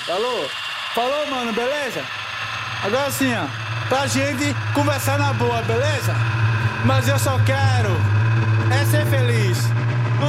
Alô? Falou, mano, beleza? Agora sim, ó. Pra gente conversar na boa, beleza? Mas eu só quero é ser feliz.